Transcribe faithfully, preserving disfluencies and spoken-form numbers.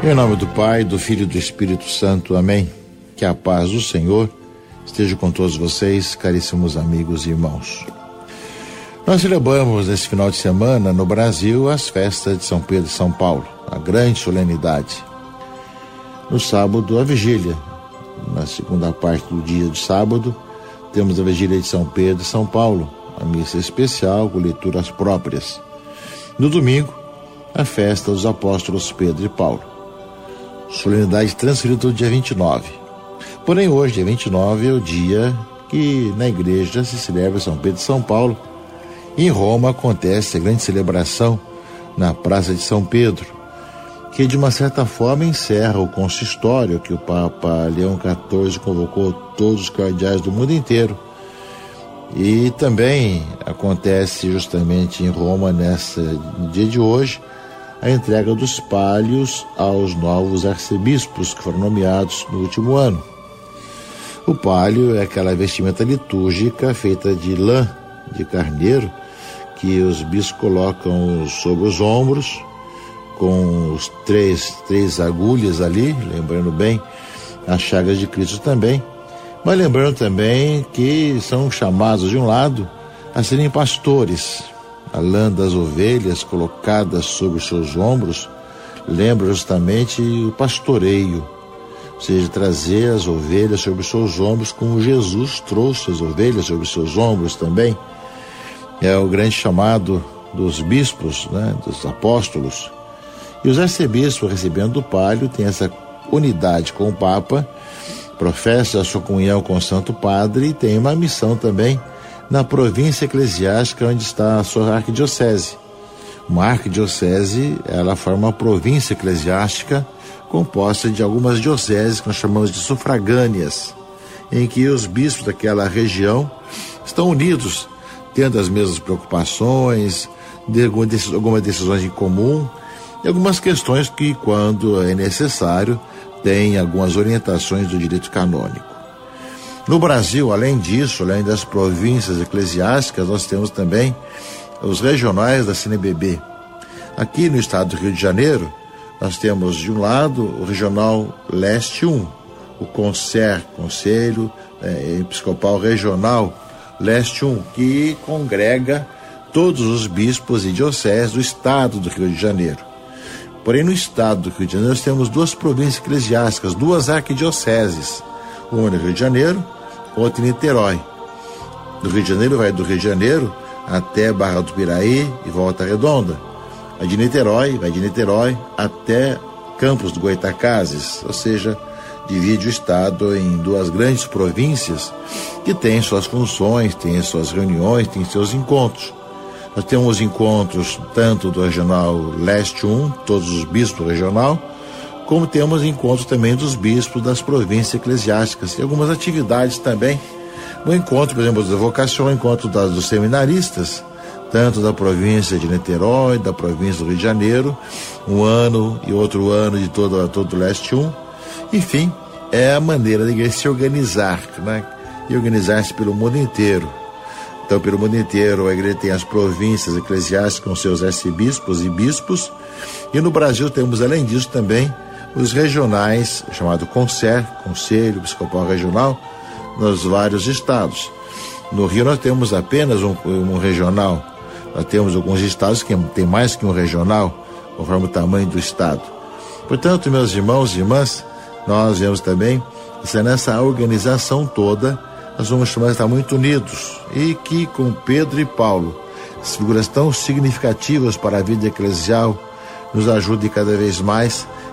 Em nome do Pai, do Filho e do Espírito Santo. Amém. Que a paz do Senhor esteja com todos vocês, caríssimos amigos e irmãos. Nós celebramos nesse final de semana no Brasil as festas de São Pedro e São Paulo, a grande solenidade. No sábado, a vigília. Na segunda parte do dia de sábado, temos a vigília de São Pedro e São Paulo, a missa especial com leituras próprias. No domingo, a festa dos apóstolos Pedro e Paulo. Solenidade transferida do dia vinte e nove. Porém, hoje, dia vinte e nove, é o dia que na igreja se celebra São Pedro e São Paulo. Em Roma acontece a grande celebração na Praça de São Pedro, que de uma certa forma encerra o consistório que o Papa Leão quatorze convocou todos os cardeais do mundo inteiro. E também acontece justamente em Roma, nessa no dia de hoje, a entrega dos palhos aos novos arcebispos que foram nomeados no último ano. O palio é aquela vestimenta litúrgica feita de lã de carneiro que os bispos colocam sobre os ombros, com os três, três agulhas ali, lembrando bem as chagas de Cristo também, mas lembrando também que são chamados de um lado a serem pastores. A lã das ovelhas colocada sobre os seus ombros lembra justamente o pastoreio, ou seja, trazer as ovelhas sobre os seus ombros, como Jesus trouxe as ovelhas sobre os seus ombros também. É o grande chamado dos bispos, né, dos apóstolos. E os arcebispos, recebendo o palio, têm essa unidade com o Papa, professa a sua comunhão com o Santo Padre e tem uma missão também na província eclesiástica onde está a sua arquidiocese. Uma arquidiocese, ela forma uma província eclesiástica composta de algumas dioceses que nós chamamos de sufragâneas, em que os bispos daquela região estão unidos, tendo as mesmas preocupações, de algumas decisões em comum e algumas questões que, quando é necessário, têm algumas orientações do direito canônico. No Brasil, além disso, além das províncias eclesiásticas, nós temos também os regionais da C N B B. Aqui no estado do Rio de Janeiro, nós temos de um lado o Regional Leste um, o CONSER, Conselho eh, Episcopal Regional Leste um, que congrega todos os bispos e dioceses do estado do Rio de Janeiro. Porém, no estado do Rio de Janeiro, nós temos duas províncias eclesiásticas, duas arquidioceses, uma no Rio de Janeiro, outra em Niterói. Do Rio de Janeiro vai do Rio de Janeiro até Barra do Piraí e Volta Redonda. A de Niterói vai de Niterói até Campos do Goytacazes, ou seja, divide o estado em duas grandes províncias que têm suas funções, têm suas reuniões, têm seus encontros. Nós temos encontros tanto do Regional Leste um, todos os bispos do regional, como temos encontros também dos bispos das províncias eclesiásticas e algumas atividades também. O encontro, por exemplo, da vocação, o encontro das, dos seminaristas, tanto da província de Niterói, da província do Rio de Janeiro, um ano e outro ano de todo, todo o Leste um. Enfim, é a maneira da igreja se organizar, né? E organizar-se pelo mundo inteiro. Então, pelo mundo inteiro, a igreja tem as províncias eclesiásticas com seus arcebispos e bispos, e no Brasil temos, além disso, também os regionais, chamado CONSER, Conselho Episcopal Regional, nos vários estados. No Rio nós temos apenas um, um regional, nós temos alguns estados que tem mais que um regional, conforme o tamanho do estado. Portanto, meus irmãos e irmãs, nós vemos também que nessa organização toda, nós vamos chamar de estar muito unidos, e que com Pedro e Paulo, as figuras tão significativas para a vida eclesial, nos ajudem cada vez mais